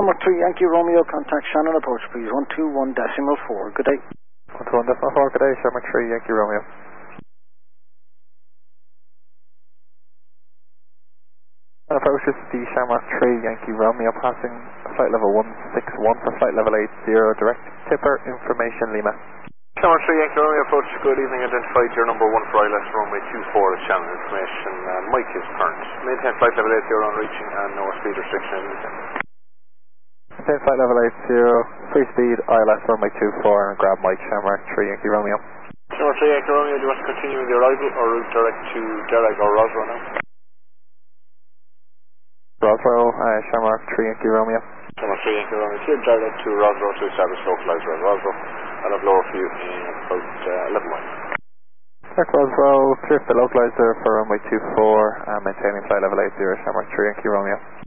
Number 3 Yankee Romeo, contact Shannon approach please, 121.4, good day. 121.4, good day, Shamrock 3 Yankee Romeo. Approach is the Shamrock 3 Yankee Romeo, passing flight level 161 for flight level 80, direct tipper, information Lima. Shamrock 3 Yankee Romeo, approach, good evening, identified your number 1 for ILS runway 24 at Shannon, information, Mike is current. Maintain flight level 80 on reaching and no speed restriction in descent. Maintain flight level 80, free speed, ILS runway 24 and grab Mike, Shamrock 3 Yankee Romeo. Shamrock 3 Yankee Romeo, do you want to continue in the arrival or route direct to Derag or Roswell now? Roswell, Shamrock 3 Yankee Romeo. Shamrock 3 Yankee Romeo, clear direct to Roswell to establish localized around Roswell. I'll have lower for you in about 11 miles. Direct Roswell, clear for localizer for runway 24, maintaining flight level 80, Shamrock 3 Yankee Romeo.